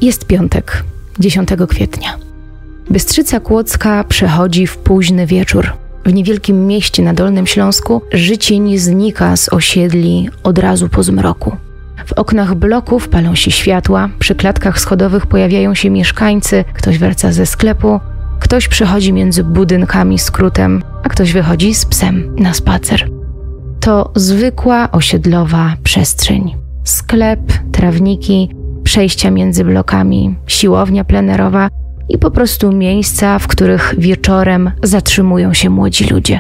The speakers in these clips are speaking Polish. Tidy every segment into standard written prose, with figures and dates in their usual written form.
Jest piątek, 10 kwietnia. Bystrzyca Kłodzka przechodzi w późny wieczór. W niewielkim mieście na Dolnym Śląsku życie nie znika z osiedli od razu po zmroku. W oknach bloków palą się światła, przy klatkach schodowych pojawiają się mieszkańcy, ktoś wraca ze sklepu, ktoś przechodzi między budynkami skrótem, a ktoś wychodzi z psem na spacer. To zwykła osiedlowa przestrzeń. Sklep, trawniki, przejścia między blokami, siłownia plenerowa i po prostu miejsca, w których wieczorem zatrzymują się młodzi ludzie.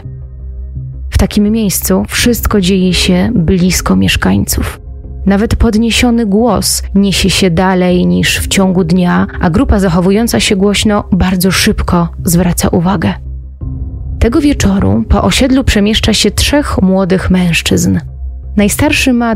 W takim miejscu wszystko dzieje się blisko mieszkańców. Nawet podniesiony głos niesie się dalej niż w ciągu dnia, a grupa zachowująca się głośno bardzo szybko zwraca uwagę. Tego wieczoru po osiedlu przemieszcza się 3 młodych mężczyzn. Najstarszy ma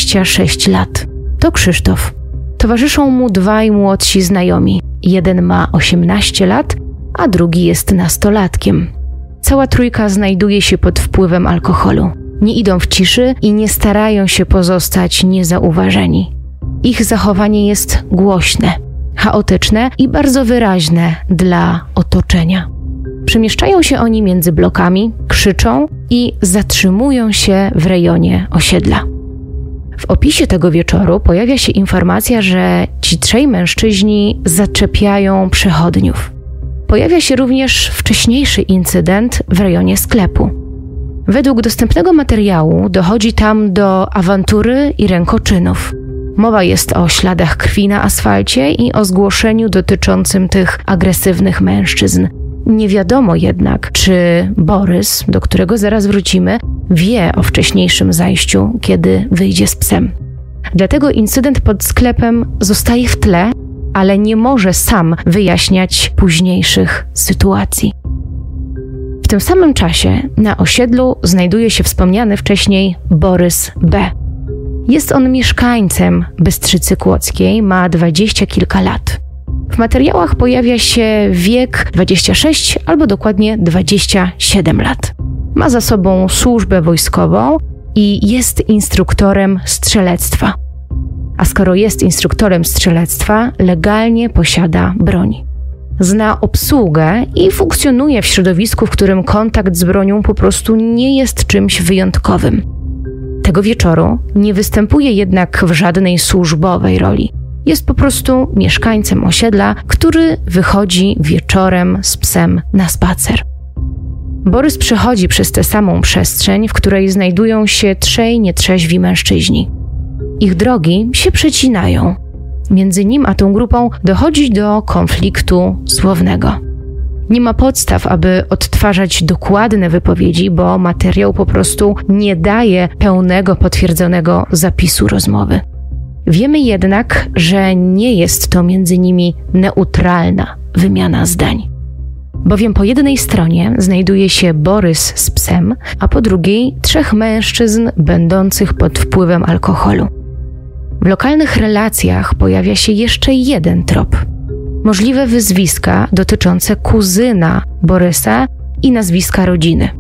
26 lat. To Krzysztof. Towarzyszą mu 2 młodsi znajomi. Jeden ma 18 lat, a drugi jest nastolatkiem. Cała trójka znajduje się pod wpływem alkoholu. Nie idą w ciszy i nie starają się pozostać niezauważeni. Ich zachowanie jest głośne, chaotyczne i bardzo wyraźne dla otoczenia. Przemieszczają się oni między blokami, krzyczą i zatrzymują się w rejonie osiedla. W opisie tego wieczoru pojawia się informacja, że ci 3 mężczyźni zaczepiają przechodniów. Pojawia się również wcześniejszy incydent w rejonie sklepu. Według dostępnego materiału dochodzi tam do awantury i rękoczynów. Mowa jest o śladach krwi na asfalcie i o zgłoszeniu dotyczącym tych agresywnych mężczyzn. Nie wiadomo jednak, czy Borys, do którego zaraz wrócimy, wie o wcześniejszym zajściu, kiedy wyjdzie z psem. Dlatego incydent pod sklepem zostaje w tle, ale nie może sam wyjaśniać późniejszych sytuacji. W tym samym czasie na osiedlu znajduje się wspomniany wcześniej Borys B. Jest on mieszkańcem Bystrzycy Kłodzkiej, ma 20 kilka lat. W materiałach pojawia się wiek 26 albo dokładnie 27 lat. Ma za sobą służbę wojskową i jest instruktorem strzelectwa. A skoro jest instruktorem strzelectwa, legalnie posiada broń. Zna obsługę i funkcjonuje w środowisku, w którym kontakt z bronią po prostu nie jest czymś wyjątkowym. Tego wieczoru nie występuje jednak w żadnej służbowej roli. Jest po prostu mieszkańcem osiedla, który wychodzi wieczorem z psem na spacer. Borys przechodzi przez tę samą przestrzeń, w której znajdują się 3 nietrzeźwi mężczyźni. Ich drogi się przecinają. Między nim a tą grupą dochodzi do konfliktu słownego. Nie ma podstaw, aby odtwarzać dokładne wypowiedzi, bo materiał po prostu nie daje pełnego, potwierdzonego zapisu rozmowy. Wiemy jednak, że nie jest to między nimi neutralna wymiana zdań. Bowiem po jednej stronie znajduje się Borys z psem, a po drugiej 3 mężczyzn będących pod wpływem alkoholu. W lokalnych relacjach pojawia się jeszcze jeden trop. Możliwe wyzwiska dotyczące kuzyna Borysa i nazwiska rodziny.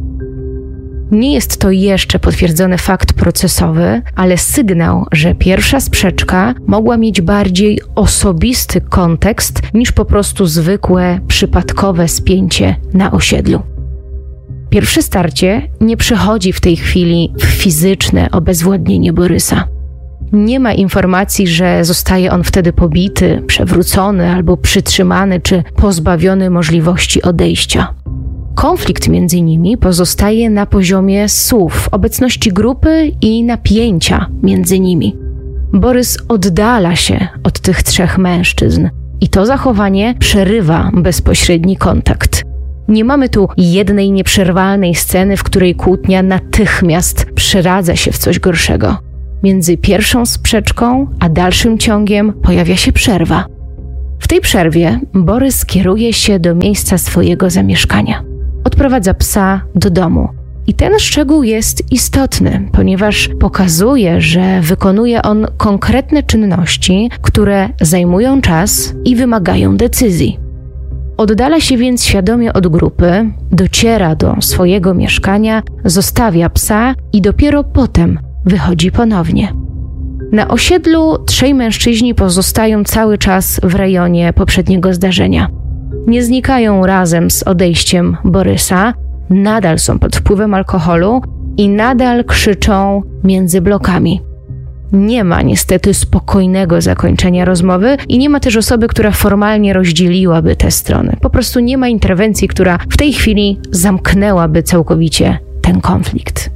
Nie jest to jeszcze potwierdzony fakt procesowy, ale sygnał, że pierwsza sprzeczka mogła mieć bardziej osobisty kontekst niż po prostu zwykłe, przypadkowe spięcie na osiedlu. Pierwsze starcie nie przechodzi w tej chwili w fizyczne obezwładnienie Borysa. Nie ma informacji, że zostaje on wtedy pobity, przewrócony albo przytrzymany czy pozbawiony możliwości odejścia. Konflikt między nimi pozostaje na poziomie słów, obecności grupy i napięcia między nimi. Borys oddala się od tych 3 mężczyzn i to zachowanie przerywa bezpośredni kontakt. Nie mamy tu jednej nieprzerwalnej sceny, w której kłótnia natychmiast przeradza się w coś gorszego. Między pierwszą sprzeczką a dalszym ciągiem pojawia się przerwa. W tej przerwie Borys kieruje się do miejsca swojego zamieszkania. Odprowadza psa do domu. I ten szczegół jest istotny, ponieważ pokazuje, że wykonuje on konkretne czynności, które zajmują czas i wymagają decyzji. Oddala się więc świadomie od grupy, dociera do swojego mieszkania, zostawia psa i dopiero potem wychodzi ponownie. Na osiedlu 3 mężczyźni pozostają cały czas w rejonie poprzedniego zdarzenia. Nie znikają razem z odejściem Borysa, nadal są pod wpływem alkoholu i nadal krzyczą między blokami. Nie ma niestety spokojnego zakończenia rozmowy i nie ma też osoby, która formalnie rozdzieliłaby te strony. Po prostu nie ma interwencji, która w tej chwili zamknęłaby całkowicie ten konflikt.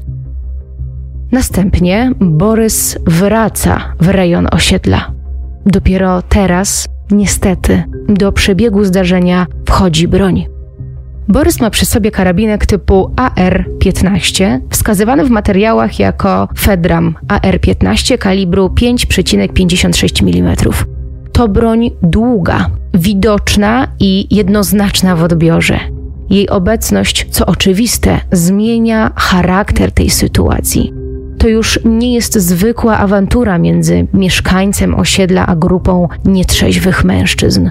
Następnie Borys wraca w rejon osiedla. Dopiero teraz, niestety, do przebiegu zdarzenia wchodzi broń. Borys ma przy sobie karabinek typu AR-15, wskazywany w materiałach jako Fedram AR-15 kalibru 5,56 mm. To broń długa, widoczna i jednoznaczna w odbiorze. Jej obecność, co oczywiste, zmienia charakter tej sytuacji. To już nie jest zwykła awantura między mieszkańcem osiedla a grupą nietrzeźwych mężczyzn.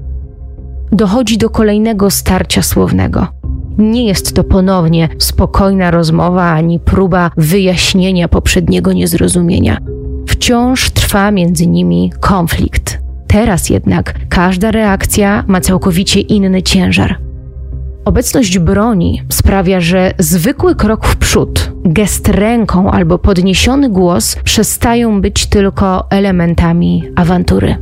Dochodzi do kolejnego starcia słownego. Nie jest to ponownie spokojna rozmowa ani próba wyjaśnienia poprzedniego niezrozumienia. Wciąż trwa między nimi konflikt. Teraz jednak każda reakcja ma całkowicie inny ciężar. Obecność broni sprawia, że zwykły krok w przód, gest ręką albo podniesiony głos przestają być tylko elementami awantury.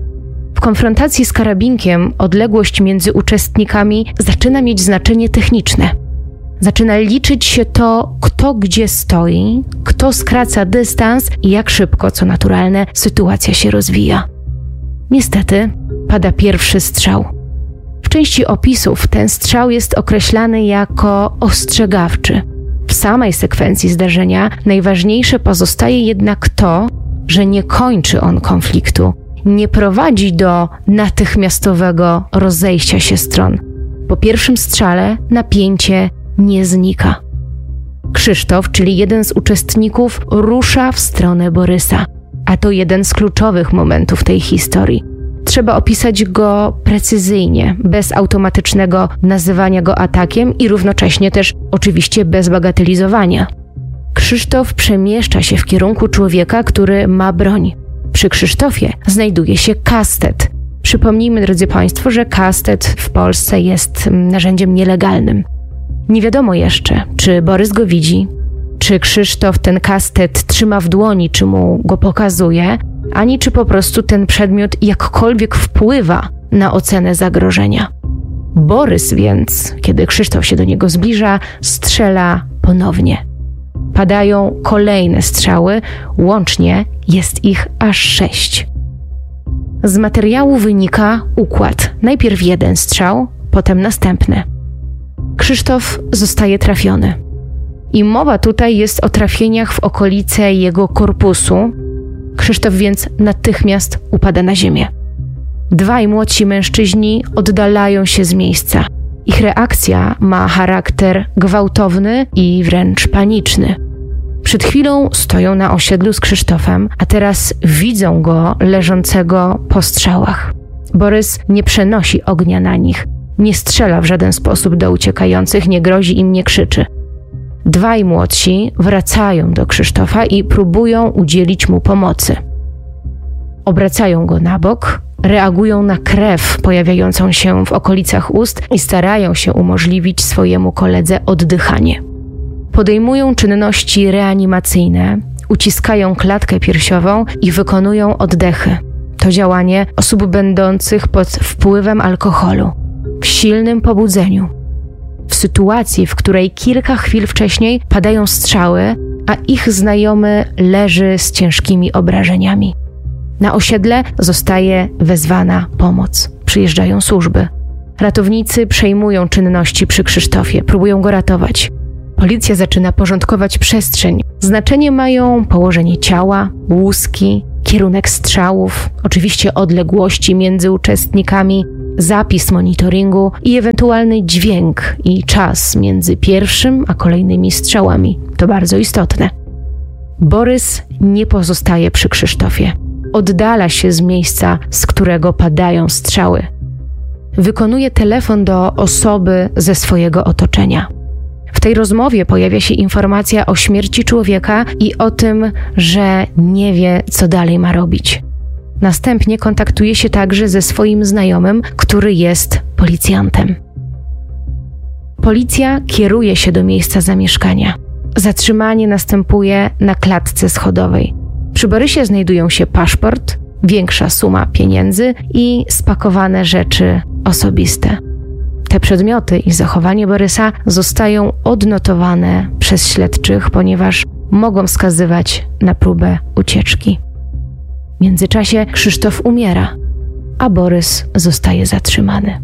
W konfrontacji z karabinkiem odległość między uczestnikami zaczyna mieć znaczenie techniczne. Zaczyna liczyć się to, kto gdzie stoi, kto skraca dystans i jak szybko, co naturalne, sytuacja się rozwija. Niestety pada pierwszy strzał. W części opisów ten strzał jest określany jako ostrzegawczy. W samej sekwencji zdarzenia najważniejsze pozostaje jednak to, że nie kończy on konfliktu, nie prowadzi do natychmiastowego rozejścia się stron. Po pierwszym strzale napięcie nie znika. Krzysztof, czyli jeden z uczestników, rusza w stronę Borysa, a to jeden z kluczowych momentów tej historii. Trzeba opisać go precyzyjnie, bez automatycznego nazywania go atakiem i równocześnie też oczywiście bez bagatelizowania. Krzysztof przemieszcza się w kierunku człowieka, który ma broń. Przy Krzysztofie znajduje się kastet. Przypomnijmy, drodzy Państwo, że kastet w Polsce jest narzędziem nielegalnym. Nie wiadomo jeszcze, czy Borys go widzi, czy Krzysztof ten kastet trzyma w dłoni, czy mu go pokazuje, ani czy po prostu ten przedmiot jakkolwiek wpływa na ocenę zagrożenia. Borys więc, kiedy Krzysztof się do niego zbliża, strzela ponownie. Padają kolejne strzały, łącznie jest ich aż 6. Z materiału wynika układ. Najpierw jeden strzał, potem następny. Krzysztof zostaje trafiony. I mowa tutaj jest o trafieniach w okolice jego korpusu. Krzysztof więc natychmiast upada na ziemię. 2 młodsi mężczyźni oddalają się z miejsca. Ich reakcja ma charakter gwałtowny i wręcz paniczny. Przed chwilą stoją na osiedlu z Krzysztofem, a teraz widzą go leżącego po strzałach. Borys nie przenosi ognia na nich, nie strzela w żaden sposób do uciekających, nie grozi im, nie krzyczy. 2 młodsi wracają do Krzysztofa i próbują udzielić mu pomocy. Obracają go na bok, reagują na krew pojawiającą się w okolicach ust i starają się umożliwić swojemu koledze oddychanie. Podejmują czynności reanimacyjne, uciskają klatkę piersiową i wykonują oddechy. To działanie osób będących pod wpływem alkoholu, w silnym pobudzeniu. W sytuacji, w której kilka chwil wcześniej padają strzały, a ich znajomy leży z ciężkimi obrażeniami. Na osiedle zostaje wezwana pomoc. Przyjeżdżają służby. Ratownicy przejmują czynności przy Krzysztofie, próbują go ratować. Policja zaczyna porządkować przestrzeń. Znaczenie mają położenie ciała, łuski, kierunek strzałów, oczywiście odległości między uczestnikami, zapis monitoringu i ewentualny dźwięk i czas między pierwszym a kolejnymi strzałami. To bardzo istotne. Borys nie pozostaje przy Krzysztofie. Oddala się z miejsca, z którego padają strzały. Wykonuje telefon do osoby ze swojego otoczenia. W tej rozmowie pojawia się informacja o śmierci człowieka i o tym, że nie wie, co dalej ma robić. Następnie kontaktuje się także ze swoim znajomym, który jest policjantem. Policja kieruje się do miejsca zamieszkania. Zatrzymanie następuje na klatce schodowej. Przy Borysie znajdują się paszport, większa suma pieniędzy i spakowane rzeczy osobiste. Te przedmioty i zachowanie Borysa zostają odnotowane przez śledczych, ponieważ mogą wskazywać na próbę ucieczki. W międzyczasie Krzysztof umiera, a Borys zostaje zatrzymany.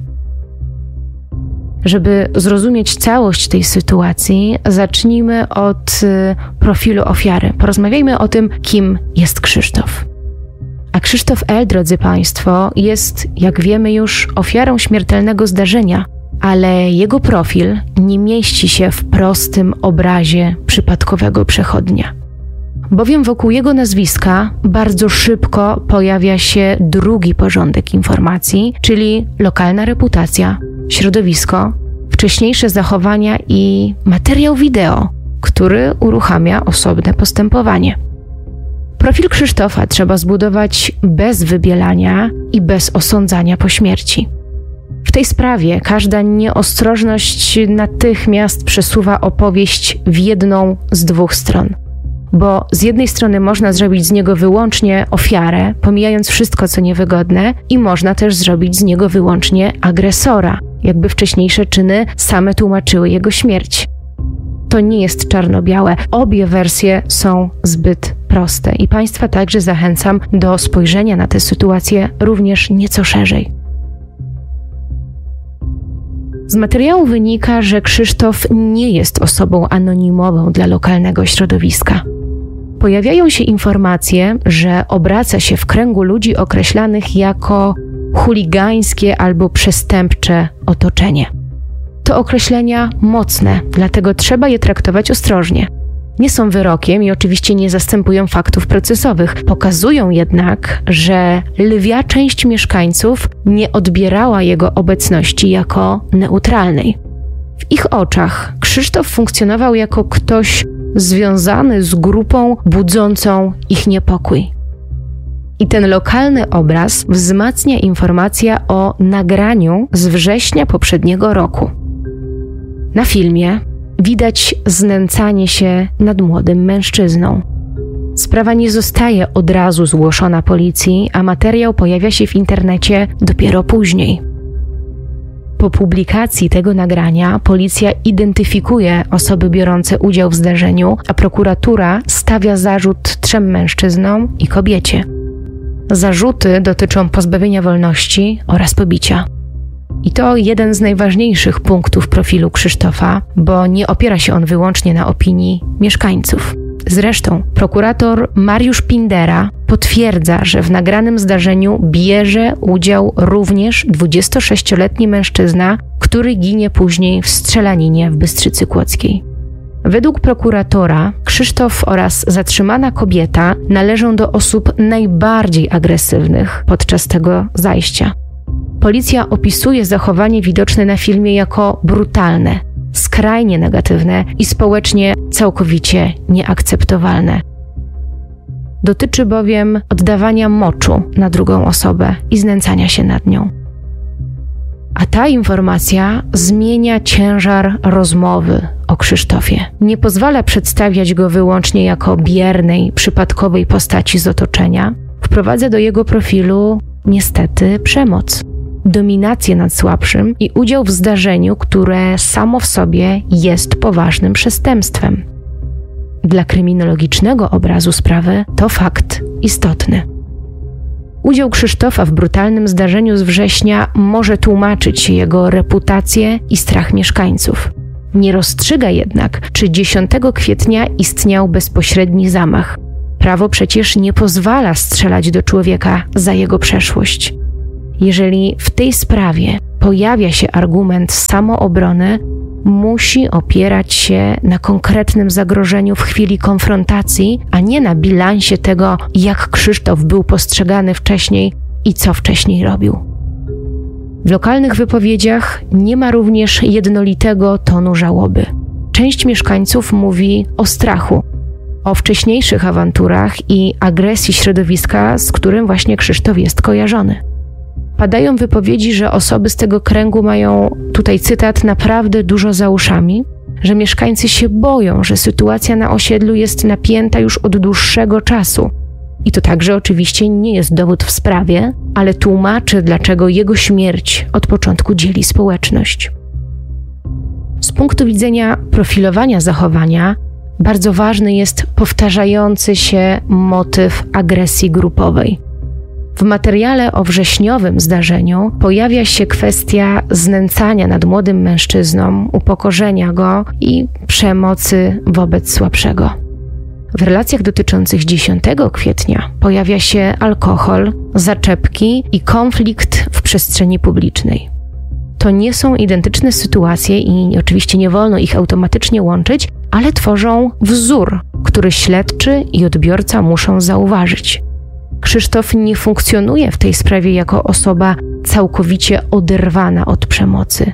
Żeby zrozumieć całość tej sytuacji, zacznijmy od profilu ofiary. Porozmawiajmy o tym, kim jest Krzysztof. A Krzysztof L., drodzy Państwo, jest, jak wiemy już, ofiarą śmiertelnego zdarzenia, ale jego profil nie mieści się w prostym obrazie przypadkowego przechodnia. Bowiem wokół jego nazwiska bardzo szybko pojawia się drugi porządek informacji, czyli lokalna reputacja, środowisko, wcześniejsze zachowania i materiał wideo, który uruchamia osobne postępowanie. Profil Krzysztofa trzeba zbudować bez wybielania i bez osądzania po śmierci. W tej sprawie każda nieostrożność natychmiast przesuwa opowieść w jedną z dwóch stron. Bo z jednej strony można zrobić z niego wyłącznie ofiarę, pomijając wszystko, co niewygodne, i można też zrobić z niego wyłącznie agresora, jakby wcześniejsze czyny same tłumaczyły jego śmierć. To nie jest czarno-białe. Obie wersje są zbyt proste i Państwa także zachęcam do spojrzenia na tę sytuację również nieco szerzej. Z materiału wynika, że Krzysztof nie jest osobą anonimową dla lokalnego środowiska. Pojawiają się informacje, że obraca się w kręgu ludzi określanych jako chuligańskie albo przestępcze otoczenie. To określenia mocne, dlatego trzeba je traktować ostrożnie. Nie są wyrokiem i oczywiście nie zastępują faktów procesowych. Pokazują jednak, że lwia część mieszkańców nie odbierała jego obecności jako neutralnej. W ich oczach Krzysztof funkcjonował jako ktoś związany z grupą budzącą ich niepokój. I ten lokalny obraz wzmacnia informacja o nagraniu z września poprzedniego roku. Na filmie widać znęcanie się nad młodym mężczyzną. Sprawa nie zostaje od razu zgłoszona policji, a materiał pojawia się w internecie dopiero później. Po publikacji tego nagrania policja identyfikuje osoby biorące udział w zdarzeniu, a prokuratura stawia zarzut 3 mężczyznom i kobiecie. Zarzuty dotyczą pozbawienia wolności oraz pobicia. I to jeden z najważniejszych punktów profilu Krzysztofa, bo nie opiera się on wyłącznie na opinii mieszkańców. Zresztą prokurator Mariusz Pindera potwierdza, że w nagranym zdarzeniu bierze udział również 26-letni mężczyzna, który ginie później w strzelaninie w Bystrzycy Kłodzkiej. Według prokuratora Krzysztof oraz zatrzymana kobieta należą do osób najbardziej agresywnych podczas tego zajścia. Policja opisuje zachowanie widoczne na filmie jako brutalne, skrajnie negatywne i społecznie całkowicie nieakceptowalne. Dotyczy bowiem oddawania moczu na drugą osobę i znęcania się nad nią. A ta informacja zmienia ciężar rozmowy o Krzysztofie. Nie pozwala przedstawiać go wyłącznie jako biernej, przypadkowej postaci z otoczenia. Wprowadza do jego profilu niestety przemoc, dominację nad słabszym i udział w zdarzeniu, które samo w sobie jest poważnym przestępstwem. Dla kryminologicznego obrazu sprawy to fakt istotny. Udział Krzysztofa w brutalnym zdarzeniu z września może tłumaczyć się jego reputację i strach mieszkańców. Nie rozstrzyga jednak, czy 10 kwietnia istniał bezpośredni zamach. Prawo przecież nie pozwala strzelać do człowieka za jego przeszłość. Jeżeli w tej sprawie pojawia się argument samoobrony, musi opierać się na konkretnym zagrożeniu w chwili konfrontacji, a nie na bilansie tego, jak Krzysztof był postrzegany wcześniej i co wcześniej robił. W lokalnych wypowiedziach nie ma również jednolitego tonu żałoby. część mieszkańców mówi o strachu, o wcześniejszych awanturach i agresji środowiska, z którym właśnie Krzysztof jest kojarzony. Padają wypowiedzi, że osoby z tego kręgu mają, tutaj cytat, naprawdę dużo za uszami, że mieszkańcy się boją, że sytuacja na osiedlu jest napięta już od dłuższego czasu. I to także oczywiście nie jest dowód w sprawie, ale tłumaczy, dlaczego jego śmierć od początku dzieli społeczność. Z punktu widzenia profilowania zachowania bardzo ważny jest powtarzający się motyw agresji grupowej. W materiale o wrześniowym zdarzeniu pojawia się kwestia znęcania nad młodym mężczyzną, upokorzenia go i przemocy wobec słabszego. W relacjach dotyczących 10 kwietnia pojawia się alkohol, zaczepki i konflikt w przestrzeni publicznej. To nie są identyczne sytuacje i oczywiście nie wolno ich automatycznie łączyć, ale tworzą wzór, który śledczy i odbiorca muszą zauważyć. Krzysztof nie funkcjonuje w tej sprawie jako osoba całkowicie oderwana od przemocy.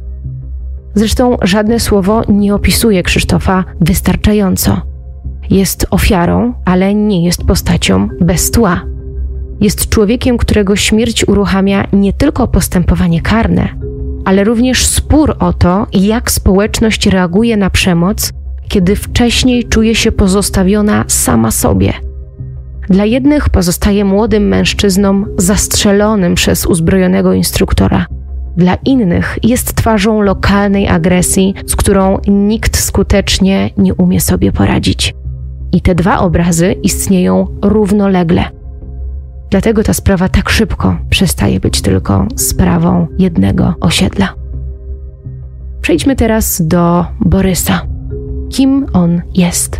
Zresztą żadne słowo nie opisuje Krzysztofa wystarczająco. Jest ofiarą, ale nie jest postacią bez tła. Jest człowiekiem, którego śmierć uruchamia nie tylko postępowanie karne, ale również spór o to, jak społeczność reaguje na przemoc, kiedy wcześniej czuje się pozostawiona sama sobie. Dla jednych pozostaje młodym mężczyzną zastrzelonym przez uzbrojonego instruktora. Dla innych jest twarzą lokalnej agresji, z którą nikt skutecznie nie umie sobie poradzić. I te dwa obrazy istnieją równolegle. Dlatego ta sprawa tak szybko przestaje być tylko sprawą jednego osiedla. Przejdźmy teraz do Borysa. Kim on jest?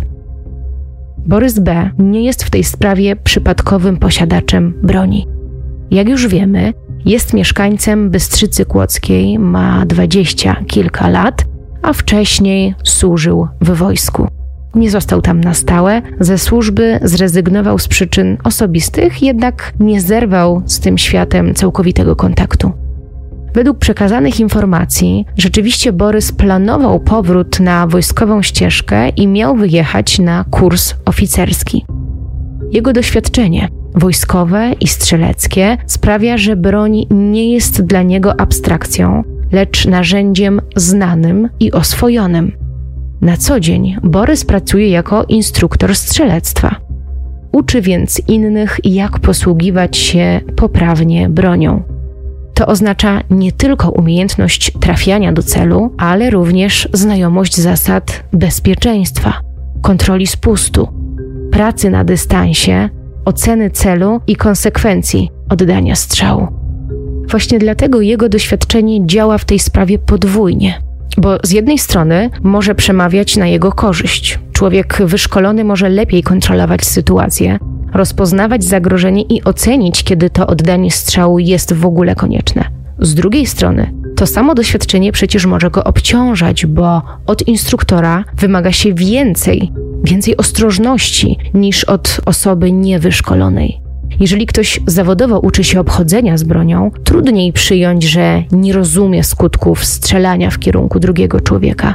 Borys B. nie jest w tej sprawie przypadkowym posiadaczem broni. Jak już wiemy, jest mieszkańcem Bystrzycy Kłodzkiej, ma 20 kilka lat, a wcześniej służył w wojsku. Nie został tam na stałe, ze służby zrezygnował z przyczyn osobistych, jednak nie zerwał z tym światem całkowitego kontaktu. Według przekazanych informacji, rzeczywiście Borys planował powrót na wojskową ścieżkę i miał wyjechać na kurs oficerski. Jego doświadczenie wojskowe i strzeleckie sprawia, że broń nie jest dla niego abstrakcją, lecz narzędziem znanym i oswojonym. Na co dzień Borys pracuje jako instruktor strzelectwa. Uczy więc innych, jak posługiwać się poprawnie bronią. To oznacza nie tylko umiejętność trafiania do celu, ale również znajomość zasad bezpieczeństwa, kontroli spustu, pracy na dystansie, oceny celu i konsekwencji oddania strzału. Właśnie dlatego jego doświadczenie działa w tej sprawie podwójnie, bo z jednej strony może przemawiać na jego korzyść. Człowiek wyszkolony może lepiej kontrolować sytuację, rozpoznawać zagrożenie i ocenić, kiedy to oddanie strzału jest w ogóle konieczne. Z drugiej strony, to samo doświadczenie przecież może go obciążać, bo od instruktora wymaga się więcej ostrożności niż od osoby niewyszkolonej. Jeżeli ktoś zawodowo uczy się obchodzenia z bronią, trudniej przyjąć, że nie rozumie skutków strzelania w kierunku drugiego człowieka.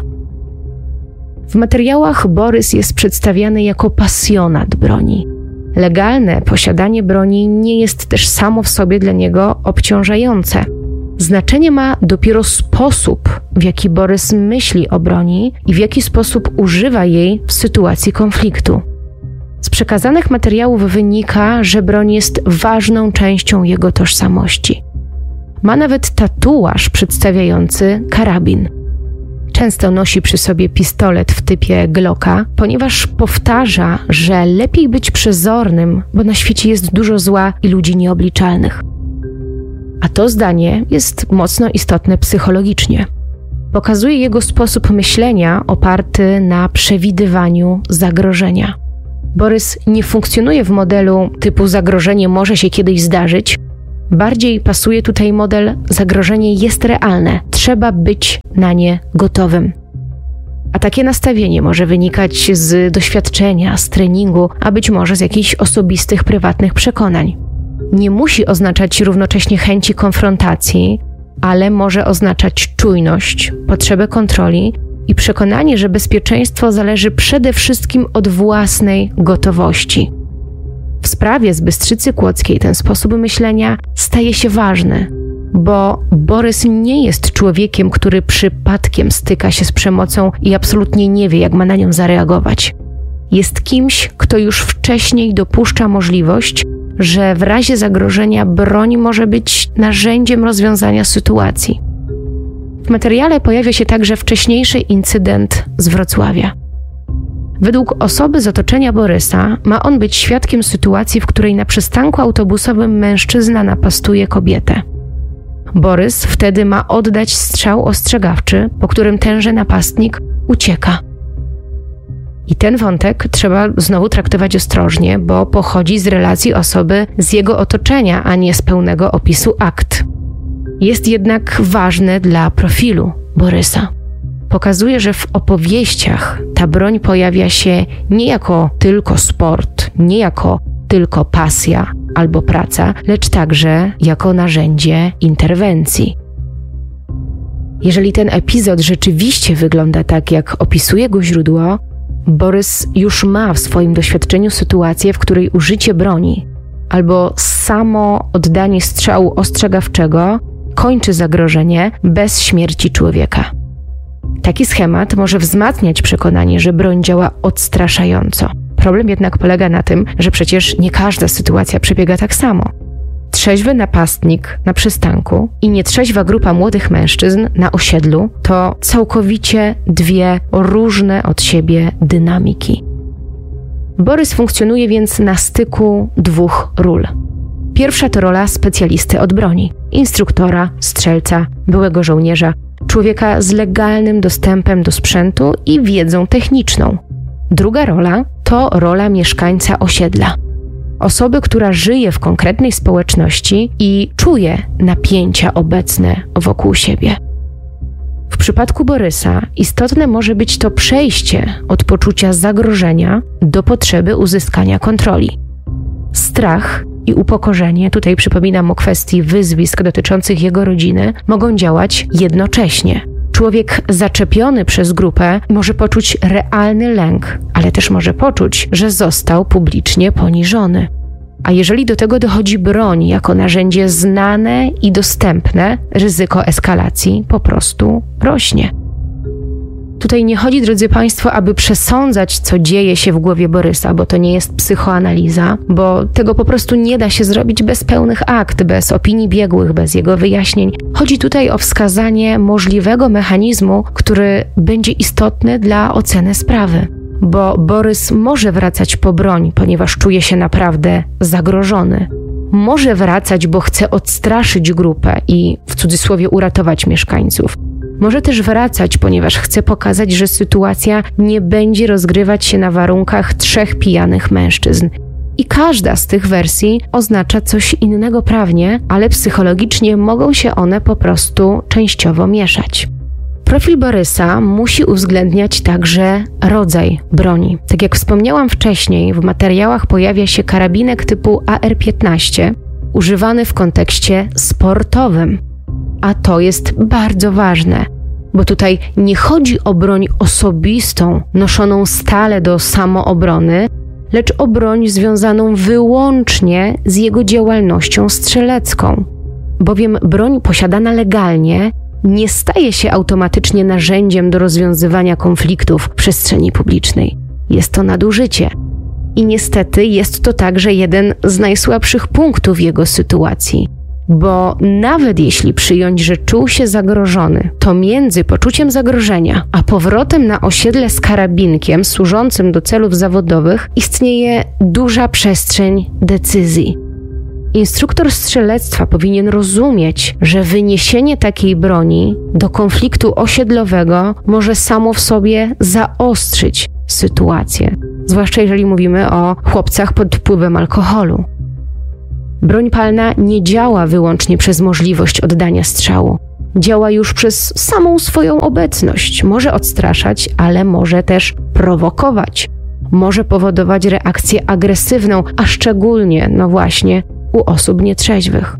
W materiałach Borys jest przedstawiany jako pasjonat broni. Legalne posiadanie broni nie jest też samo w sobie dla niego obciążające. Znaczenie ma dopiero sposób, w jaki Borys myśli o broni i w jaki sposób używa jej w sytuacji konfliktu. Z przekazanych materiałów wynika, że broń jest ważną częścią jego tożsamości. Ma nawet tatuaż przedstawiający karabin. Często nosi przy sobie pistolet w typie Glocka, ponieważ powtarza, że lepiej być przezornym, bo na świecie jest dużo zła i ludzi nieobliczalnych. A to zdanie jest mocno istotne psychologicznie. Pokazuje jego sposób myślenia oparty na przewidywaniu zagrożenia. Borys nie funkcjonuje w modelu typu zagrożenie może się kiedyś zdarzyć. Bardziej pasuje tutaj model zagrożenie jest realne, trzeba być na nie gotowym. A takie nastawienie może wynikać z doświadczenia, z treningu, a być może z jakichś osobistych, prywatnych przekonań. Nie musi oznaczać równocześnie chęci konfrontacji, ale może oznaczać czujność, potrzebę kontroli i przekonanie, że bezpieczeństwo zależy przede wszystkim od własnej gotowości. W sprawie z Bystrzycy Kłodzkiej ten sposób myślenia staje się ważny, bo Borys nie jest człowiekiem, który przypadkiem styka się z przemocą i absolutnie nie wie, jak ma na nią zareagować. Jest kimś, kto już wcześniej dopuszcza możliwość, że w razie zagrożenia broń może być narzędziem rozwiązania sytuacji. W materiale pojawia się także wcześniejszy incydent z Wrocławia. Według osoby z otoczenia Borysa ma on być świadkiem sytuacji, w której na przystanku autobusowym mężczyzna napastuje kobietę. Borys wtedy ma oddać strzał ostrzegawczy, po którym tenże napastnik ucieka. I ten wątek trzeba znowu traktować ostrożnie, bo pochodzi z relacji osoby z jego otoczenia, a nie z pełnego opisu akt. Jest jednak ważny dla profilu Borysa. Pokazuje, że w opowieściach ta broń pojawia się nie jako tylko sport, nie jako tylko pasja albo praca, lecz także jako narzędzie interwencji. Jeżeli ten epizod rzeczywiście wygląda tak, jak opisuje go źródło, Borys już ma w swoim doświadczeniu sytuację, w której użycie broni albo samo oddanie strzału ostrzegawczego kończy zagrożenie bez śmierci człowieka. Taki schemat może wzmacniać przekonanie, że broń działa odstraszająco. Problem jednak polega na tym, że przecież nie każda sytuacja przebiega tak samo. Trzeźwy napastnik na przystanku i nietrzeźwa grupa młodych mężczyzn na osiedlu to całkowicie dwie różne od siebie dynamiki. Borys funkcjonuje więc na styku dwóch ról. Pierwsza to rola specjalisty od broni, instruktora, strzelca, byłego żołnierza, człowieka z legalnym dostępem do sprzętu i wiedzą techniczną. Druga rola to rola mieszkańca osiedla. Osoby, która żyje w konkretnej społeczności i czuje napięcia obecne wokół siebie. W przypadku Borysa istotne może być to przejście od poczucia zagrożenia do potrzeby uzyskania kontroli. Strach i upokorzenie, tutaj przypominam o kwestii wyzwisk dotyczących jego rodziny, mogą działać jednocześnie. Człowiek zaczepiony przez grupę może poczuć realny lęk, ale też może poczuć, że został publicznie poniżony. A jeżeli do tego dochodzi broń jako narzędzie znane i dostępne, ryzyko eskalacji po prostu rośnie. Tutaj nie chodzi, drodzy Państwo, aby przesądzać, co dzieje się w głowie Borysa, bo to nie jest psychoanaliza, bo tego po prostu nie da się zrobić bez pełnych akt, bez opinii biegłych, bez jego wyjaśnień. Chodzi tutaj o wskazanie możliwego mechanizmu, który będzie istotny dla oceny sprawy. Bo Borys może wracać po broń, ponieważ czuje się naprawdę zagrożony. Może wracać, bo chce odstraszyć grupę i w cudzysłowie uratować mieszkańców. Może też wracać, ponieważ chce pokazać, że sytuacja nie będzie rozgrywać się na warunkach trzech pijanych mężczyzn. I każda z tych wersji oznacza coś innego prawnie, ale psychologicznie mogą się one po prostu częściowo mieszać. Profil Borysa musi uwzględniać także rodzaj broni. Tak jak wspomniałam wcześniej, w materiałach pojawia się karabinek typu AR-15, używany w kontekście sportowym. A to jest bardzo ważne, bo tutaj nie chodzi o broń osobistą, noszoną stale do samoobrony, lecz o broń związaną wyłącznie z jego działalnością strzelecką. Bowiem broń posiadana legalnie nie staje się automatycznie narzędziem do rozwiązywania konfliktów w przestrzeni publicznej. Jest to nadużycie. I niestety jest to także jeden z najsłabszych punktów jego sytuacji. Bo nawet jeśli przyjąć, że czuł się zagrożony, to między poczuciem zagrożenia a powrotem na osiedle z karabinkiem służącym do celów zawodowych istnieje duża przestrzeń decyzji. Instruktor strzelectwa powinien rozumieć, że wyniesienie takiej broni do konfliktu osiedlowego może samo w sobie zaostrzyć sytuację, zwłaszcza jeżeli mówimy o chłopcach pod wpływem alkoholu. Broń palna nie działa wyłącznie przez możliwość oddania strzału. Działa już przez samą swoją obecność. Może odstraszać, ale może też prowokować. Może powodować reakcję agresywną, a szczególnie, u osób nietrzeźwych.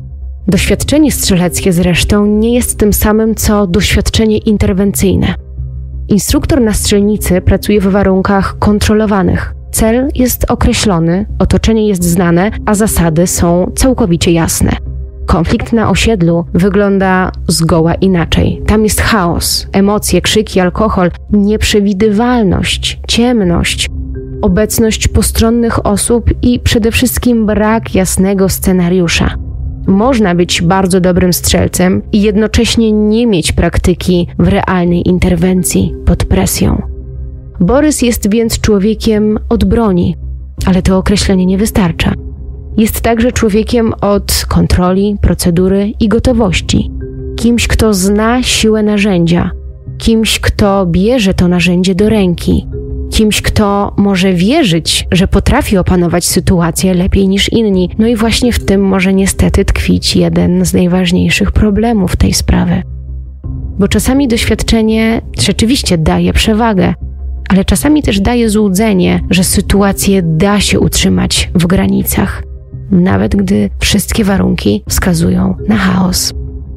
Doświadczenie strzeleckie zresztą nie jest tym samym, co doświadczenie interwencyjne. Instruktor na strzelnicy pracuje w warunkach kontrolowanych. Cel jest określony, otoczenie jest znane, a zasady są całkowicie jasne. Konflikt na osiedlu wygląda zgoła inaczej. Tam jest chaos, emocje, krzyki, alkohol, nieprzewidywalność, ciemność, obecność postronnych osób i przede wszystkim brak jasnego scenariusza. Można być bardzo dobrym strzelcem i jednocześnie nie mieć praktyki w realnej interwencji pod presją. Borys jest więc człowiekiem od broni, ale to określenie nie wystarcza. Jest także człowiekiem od kontroli, procedury i gotowości. Kimś, kto zna siłę narzędzia. Kimś, kto bierze to narzędzie do ręki. Kimś, kto może wierzyć, że potrafi opanować sytuację lepiej niż inni. No i właśnie w tym może niestety tkwić jeden z najważniejszych problemów tej sprawy. Bo czasami doświadczenie rzeczywiście daje przewagę, ale czasami też daje złudzenie, że sytuację da się utrzymać w granicach, nawet gdy wszystkie warunki wskazują na chaos.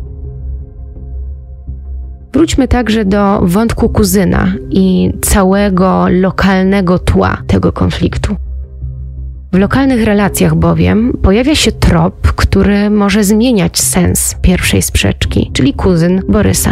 Wróćmy także do wątku kuzyna i całego lokalnego tła tego konfliktu. W lokalnych relacjach bowiem pojawia się trop, który może zmieniać sens pierwszej sprzeczki, czyli kuzyn Borysa.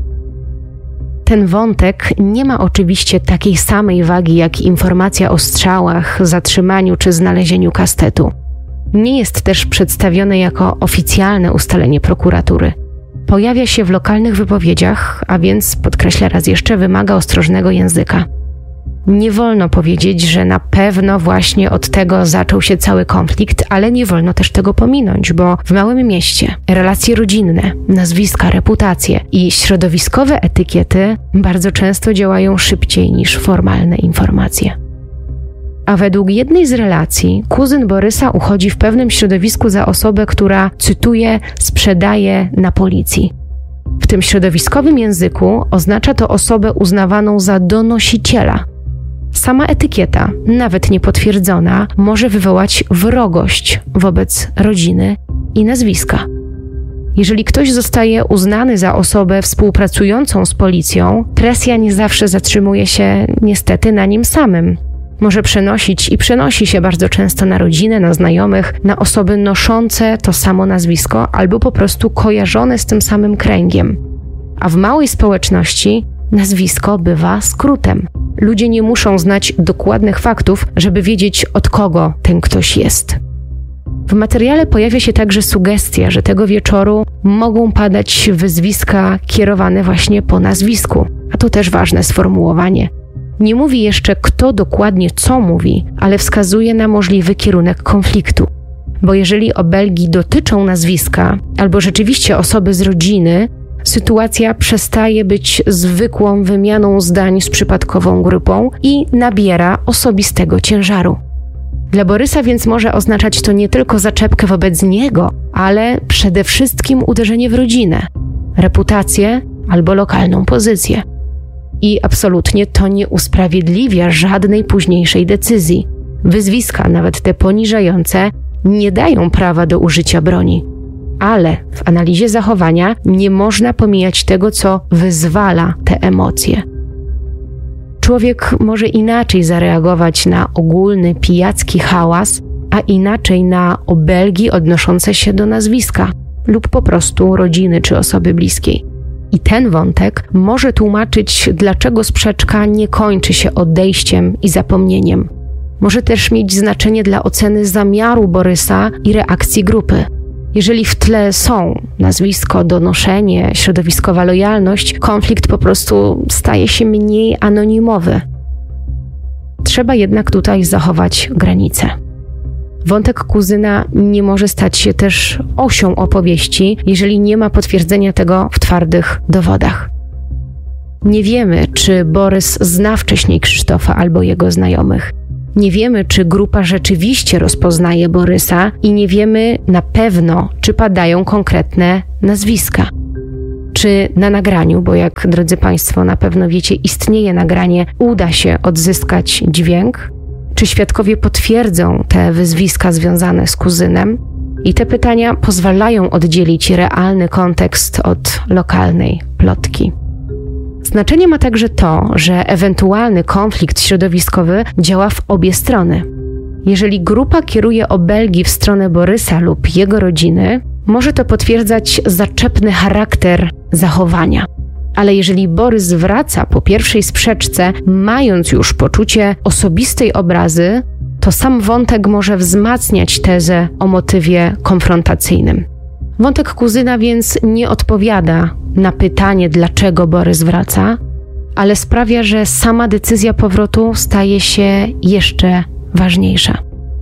Ten wątek nie ma oczywiście takiej samej wagi jak informacja o strzałach, zatrzymaniu czy znalezieniu kastetu. Nie jest też przedstawione jako oficjalne ustalenie prokuratury. Pojawia się w lokalnych wypowiedziach, a więc, podkreślę raz jeszcze, wymaga ostrożnego języka. Nie wolno powiedzieć, że na pewno właśnie od tego zaczął się cały konflikt, ale nie wolno też tego pominąć, bo w małym mieście relacje rodzinne, nazwiska, reputacje i środowiskowe etykiety bardzo często działają szybciej niż formalne informacje. A według jednej z relacji kuzyn Borysa uchodzi w pewnym środowisku za osobę, która, cytuję, sprzedaje na policji. W tym środowiskowym języku oznacza to osobę uznawaną za donosiciela. Sama etykieta, nawet niepotwierdzona, może wywołać wrogość wobec rodziny i nazwiska. Jeżeli ktoś zostaje uznany za osobę współpracującą z policją, presja nie zawsze zatrzymuje się niestety na nim samym. Może przenosić i przenosi się bardzo często na rodzinę, na znajomych, na osoby noszące to samo nazwisko albo po prostu kojarzone z tym samym kręgiem. A w małej społeczności nazwisko bywa skrótem. Ludzie nie muszą znać dokładnych faktów, żeby wiedzieć, od kogo ten ktoś jest. W materiale pojawia się także sugestia, że tego wieczoru mogą padać wyzwiska kierowane właśnie po nazwisku. A to też ważne sformułowanie. Nie mówi jeszcze, kto dokładnie co mówi, ale wskazuje na możliwy kierunek konfliktu. Bo jeżeli obelgi dotyczą nazwiska albo rzeczywiście osoby z rodziny, sytuacja przestaje być zwykłą wymianą zdań z przypadkową grupą i nabiera osobistego ciężaru. Dla Borysa więc może oznaczać to nie tylko zaczepkę wobec niego, ale przede wszystkim uderzenie w rodzinę, reputację albo lokalną pozycję. I absolutnie to nie usprawiedliwia żadnej późniejszej decyzji. Wyzwiska, nawet te poniżające, nie dają prawa do użycia broni. Ale w analizie zachowania nie można pomijać tego, co wyzwala te emocje. Człowiek może inaczej zareagować na ogólny pijacki hałas, a inaczej na obelgi odnoszące się do nazwiska lub po prostu rodziny czy osoby bliskiej. I ten wątek może tłumaczyć, dlaczego sprzeczka nie kończy się odejściem i zapomnieniem. Może też mieć znaczenie dla oceny zamiaru Borysa i reakcji grupy. Jeżeli w tle są nazwisko, donoszenie, środowiskowa lojalność, konflikt po prostu staje się mniej anonimowy. Trzeba jednak tutaj zachować granice. Wątek kuzyna nie może stać się też osią opowieści, jeżeli nie ma potwierdzenia tego w twardych dowodach. Nie wiemy, czy Borys zna wcześniej Krzysztofa albo jego znajomych. Nie wiemy, czy grupa rzeczywiście rozpoznaje Borysa i nie wiemy na pewno, czy padają konkretne nazwiska. Czy na nagraniu, bo jak drodzy Państwo na pewno wiecie, istnieje nagranie, uda się odzyskać dźwięk? Czy świadkowie potwierdzą te wyzwiska związane z kuzynem? I te pytania pozwalają oddzielić realny kontekst od lokalnej plotki. Znaczenie ma także to, że ewentualny konflikt środowiskowy działa w obie strony. Jeżeli grupa kieruje obelgi w stronę Borysa lub jego rodziny, może to potwierdzać zaczepny charakter zachowania. Ale jeżeli Borys wraca po pierwszej sprzeczce, mając już poczucie osobistej obrazy, to sam wątek może wzmacniać tezę o motywie konfrontacyjnym. Wątek kuzyna więc nie odpowiada na pytanie, dlaczego Borys wraca, ale sprawia, że sama decyzja powrotu staje się jeszcze ważniejsza.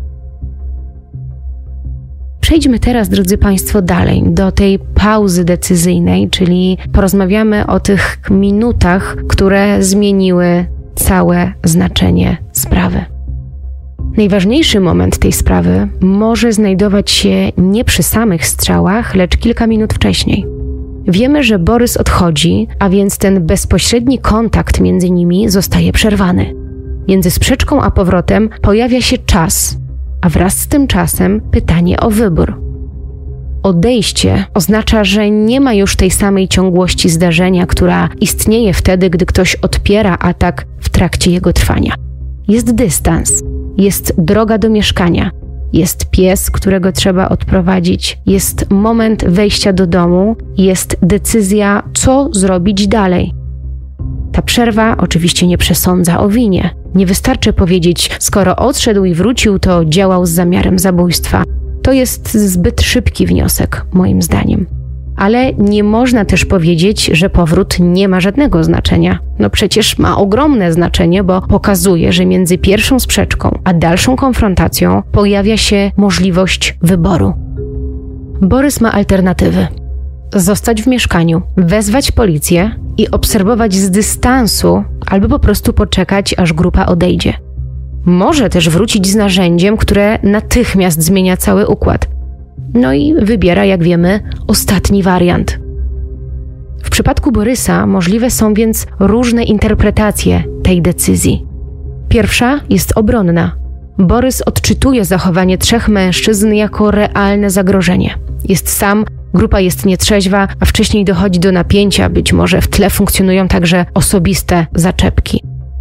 Przejdźmy teraz, drodzy Państwo, dalej do tej pauzy decyzyjnej, czyli porozmawiamy o tych minutach, które zmieniły całe znaczenie sprawy. Najważniejszy moment tej sprawy może znajdować się nie przy samych strzałach, lecz kilka minut wcześniej. Wiemy, że Borys odchodzi, a więc ten bezpośredni kontakt między nimi zostaje przerwany. Między sprzeczką a powrotem pojawia się czas, a wraz z tym czasem pytanie o wybór. Odejście oznacza, że nie ma już tej samej ciągłości zdarzenia, która istnieje wtedy, gdy ktoś odpiera atak w trakcie jego trwania. Jest dystans, jest droga do mieszkania, jest pies, którego trzeba odprowadzić, jest moment wejścia do domu, jest decyzja, co zrobić dalej. Ta przerwa oczywiście nie przesądza o winie. Nie wystarczy powiedzieć, skoro odszedł i wrócił, to działał z zamiarem zabójstwa. To jest zbyt szybki wniosek, moim zdaniem. Ale nie można też powiedzieć, że powrót nie ma żadnego znaczenia. No przecież ma ogromne znaczenie, bo pokazuje, że między pierwszą sprzeczką a dalszą konfrontacją pojawia się możliwość wyboru. Borys ma alternatywy. Zostać w mieszkaniu, wezwać policję i obserwować z dystansu, albo po prostu poczekać, aż grupa odejdzie. Może też wrócić z narzędziem, które natychmiast zmienia cały układ. No i wybiera, jak wiemy, ostatni wariant. W przypadku Borysa możliwe są więc różne interpretacje tej decyzji. Pierwsza jest obronna. Borys odczytuje zachowanie trzech mężczyzn jako realne zagrożenie. Jest sam, grupa jest nietrzeźwa, a wcześniej dochodzi do napięcia, być może w tle funkcjonują także osobiste zaczepki.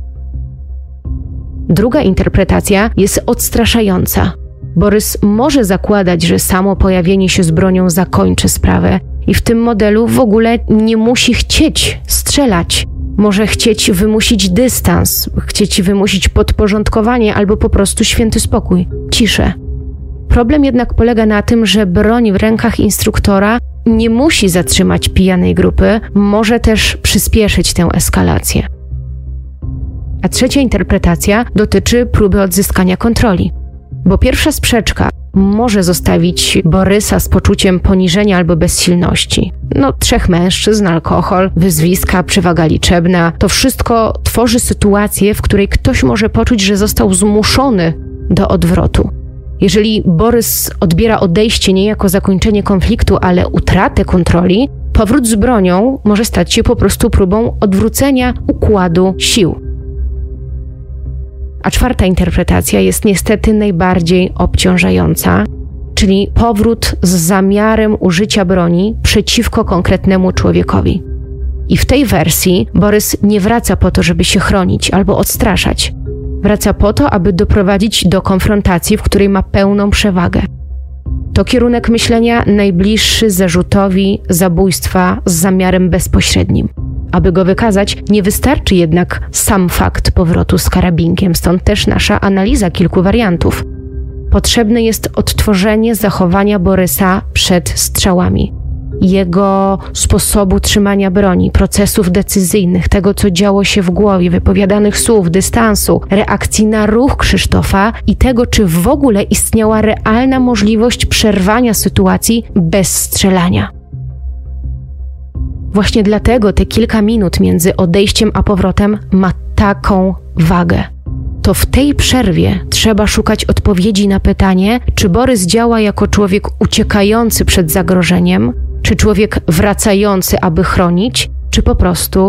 Druga interpretacja jest odstraszająca. Borys może zakładać, że samo pojawienie się z bronią zakończy sprawę i w tym modelu w ogóle nie musi chcieć strzelać. Może chcieć wymusić dystans, chcieć wymusić podporządkowanie albo po prostu święty spokój, ciszę. Problem jednak polega na tym, że broń w rękach instruktora nie musi zatrzymać pijanej grupy, może też przyspieszyć tę eskalację. A trzecia interpretacja dotyczy próby odzyskania kontroli. Bo pierwsza sprzeczka może zostawić Borysa z poczuciem poniżenia albo bezsilności. Trzech mężczyzn, alkohol, wyzwiska, przewaga liczebna. To wszystko tworzy sytuację, w której ktoś może poczuć, że został zmuszony do odwrotu. Jeżeli Borys odbiera odejście nie jako zakończenie konfliktu, ale utratę kontroli, powrót z bronią może stać się po prostu próbą odwrócenia układu sił. A czwarta interpretacja jest niestety najbardziej obciążająca, czyli powrót z zamiarem użycia broni przeciwko konkretnemu człowiekowi. I w tej wersji Borys nie wraca po to, żeby się chronić albo odstraszać. Wraca po to, aby doprowadzić do konfrontacji, w której ma pełną przewagę. To kierunek myślenia najbliższy zarzutowi zabójstwa z zamiarem bezpośrednim. Aby go wykazać, nie wystarczy jednak sam fakt powrotu z karabinkiem, stąd też nasza analiza kilku wariantów. Potrzebne jest odtworzenie zachowania Borysa przed strzałami, jego sposobu trzymania broni, procesów decyzyjnych, tego co działo się w głowie, wypowiadanych słów, dystansu, reakcji na ruch Krzysztofa i tego, czy w ogóle istniała realna możliwość przerwania sytuacji bez strzelania. Właśnie dlatego te kilka minut między odejściem a powrotem ma taką wagę. To w tej przerwie trzeba szukać odpowiedzi na pytanie, czy Borys działa jako człowiek uciekający przed zagrożeniem, czy człowiek wracający, aby chronić, czy po prostu